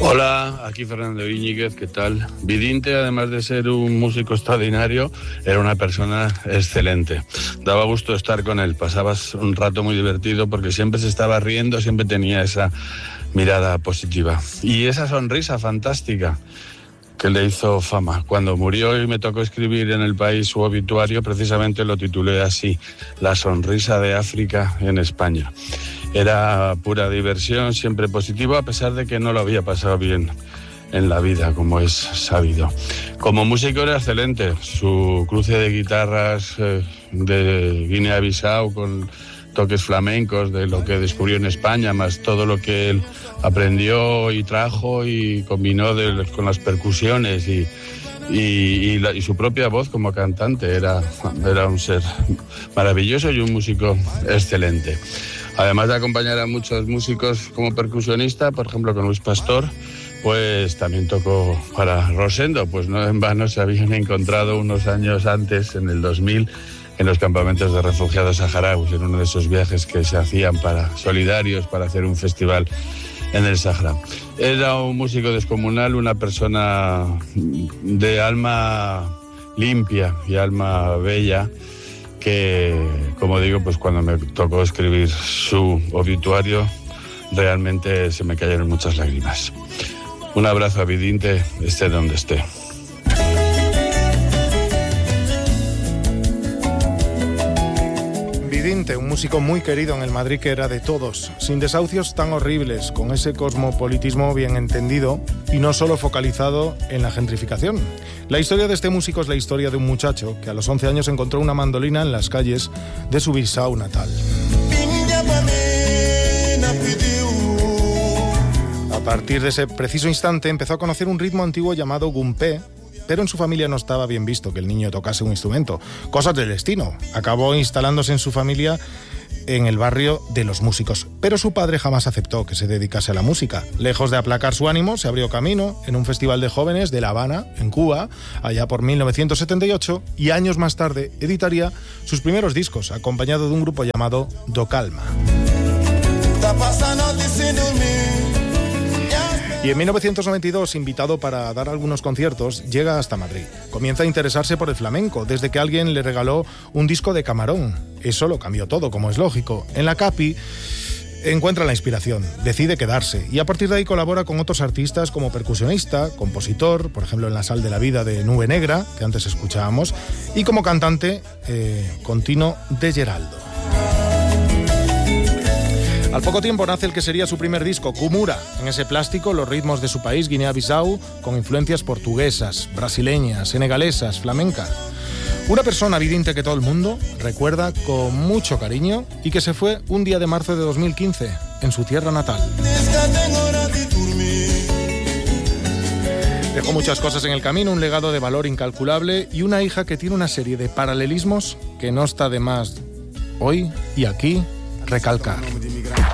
Hola, aquí Fernando Íñiguez, ¿qué tal? Vidinte, además de ser un músico extraordinario, era una persona excelente. Daba gusto estar con él, pasabas un rato muy divertido porque siempre se estaba riendo, siempre tenía esa mirada positiva. Y esa sonrisa fantástica que le hizo fama. Cuando murió y me tocó escribir en El País su obituario, precisamente lo titulé así, La sonrisa de África en España. Era pura diversión, siempre positivo, a pesar de que no lo había pasado bien en la vida, como es sabido. Como músico era excelente, su cruce de guitarras de Guinea-Bissau con toques flamencos de lo que descubrió en España, más todo lo que él aprendió y trajo y combinó con las percusiones y su propia voz como cantante. Era un ser maravilloso y un músico excelente. Además de acompañar a muchos músicos como percusionista, por ejemplo con Luis Pastor, pues también tocó para Rosendo, pues no en vano se habían encontrado unos años antes, en el 2000, en los campamentos de refugiados saharauis, en uno de esos viajes que se hacían solidarios para hacer un festival en el Sahara. Era un músico descomunal, una persona de alma limpia y alma bella, que, como digo, pues cuando me tocó escribir su obituario, realmente se me cayeron muchas lágrimas. Un abrazo a Vidinte, esté donde esté. Vidinte, un músico muy querido en el Madrid que era de todos, sin desahucios tan horribles, con ese cosmopolitismo bien entendido y no solo focalizado en la gentrificación. La historia de este músico es la historia de un muchacho que a los 11 años encontró una mandolina en las calles de su Bissau natal. A partir de ese preciso instante empezó a conocer un ritmo antiguo llamado gumpé, pero en su familia no estaba bien visto que el niño tocase un instrumento. Cosas del destino. Acabó instalándose en su familia en el barrio de los músicos, pero su padre jamás aceptó que se dedicase a la música. Lejos de aplacar su ánimo, se abrió camino en un festival de jóvenes de La Habana, en Cuba, allá por 1978, y años más tarde editaría sus primeros discos, acompañado de un grupo llamado Do Calma. Y en 1992, invitado para dar algunos conciertos, llega hasta Madrid. Comienza a interesarse por el flamenco, desde que alguien le regaló un disco de Camarón. Eso lo cambió todo, como es lógico. En la Capi encuentra la inspiración, decide quedarse y a partir de ahí colabora con otros artistas como percusionista, compositor, por ejemplo en La Sal de la Vida de Nube Negra, que antes escuchábamos, y como cantante con Tino de Geraldo. Al poco tiempo nace el que sería su primer disco, Kumura. En ese plástico, los ritmos de su país, Guinea-Bissau, con influencias portuguesas, brasileñas, senegalesas, flamencas. Una persona vidinte que todo el mundo recuerda con mucho cariño y que se fue un día de marzo de 2015, en su tierra natal. Dejó muchas cosas en el camino, un legado de valor incalculable y una hija que tiene una serie de paralelismos que no está de más hoy y aquí recalcar.